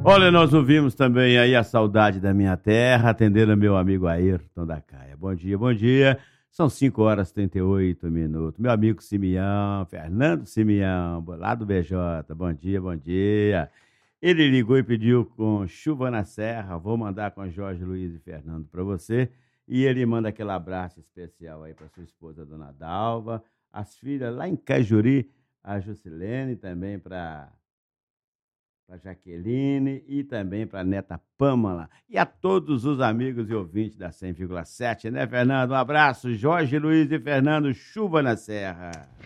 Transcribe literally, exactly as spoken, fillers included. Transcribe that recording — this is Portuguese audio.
Olha, nós ouvimos também aí a Saudade da Minha Terra, atendendo meu amigo Ayrton da Caia. Bom dia, bom dia. São cinco horas e trinta e oito minutos. Meu amigo Simeão, Fernando Simeão, lá do B J. Bom dia, bom dia. Ele ligou e pediu com Chuva na Serra. Vou mandar com Jorge Luiz e Fernando para você. E ele manda aquele abraço especial aí para sua esposa, Dona Dalva, as filhas lá em Cajuri, a Juscelene, também para para Jaqueline e também para a neta Pâmela. E a todos os amigos e ouvintes da cem vírgula sete, né, Fernando? Um abraço, Jorge Luiz e Fernando, Chuva na Serra.